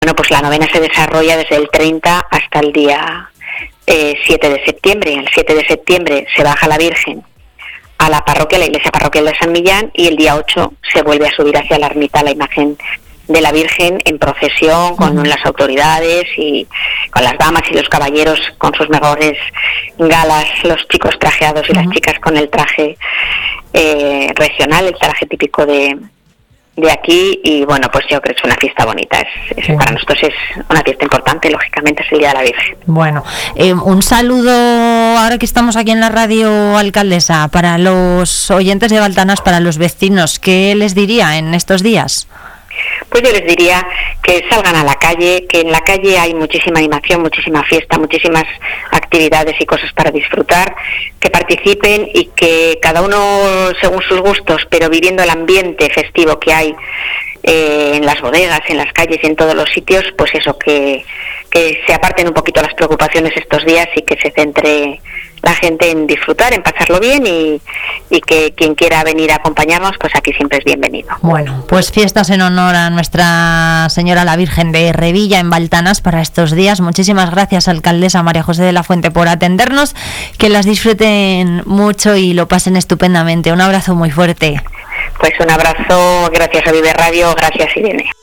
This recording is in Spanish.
Bueno, pues la novena se desarrolla desde el 30 hasta el día 7 de septiembre. El 7 de septiembre se baja la Virgen a la parroquia, la iglesia parroquial de San Millán, y el día 8 se vuelve a subir hacia la ermita la imagen de la Virgen en procesión con las autoridades y con las damas y los caballeros con sus mejores galas, los chicos trajeados y las chicas con el traje regional, el traje típico de aquí. Y bueno, pues yo creo que es una fiesta bonita, para nosotros es una fiesta importante, lógicamente es el Día de la Virgen. Bueno, un saludo ahora que estamos aquí en la radio, alcaldesa, para los oyentes de Baltanas, para los vecinos, ¿qué les diría en estos días? Pues yo les diría que salgan a la calle, que en la calle hay muchísima animación, muchísima fiesta, muchísimas actividades y cosas para disfrutar, que participen y que cada uno según sus gustos, pero viviendo el ambiente festivo que hay en las bodegas, en las calles y en todos los sitios, pues eso, que se aparten un poquito las preocupaciones estos días y que se centre la gente en disfrutar, en pasarlo bien y que quien quiera venir a acompañarnos, pues aquí siempre es bienvenido. Bueno, pues fiestas en honor a Nuestra Señora la Virgen de Revilla en Baltanas para estos días. Muchísimas gracias, alcaldesa María José de la Fuente, por atendernos, que las disfruten mucho y lo pasen estupendamente. Un abrazo muy fuerte. Pues un abrazo, gracias a Vive Radio, gracias Irene.